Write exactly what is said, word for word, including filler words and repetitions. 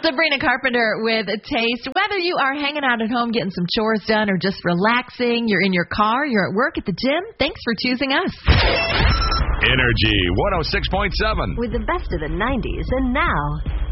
Sabrina Carpenter with a Taste. Whether you are hanging out at home getting some chores done or just relaxing, you're in your car, you're at work, at the gym, thanks for choosing us. Energy one oh six point seven. With the best of the nineties and now.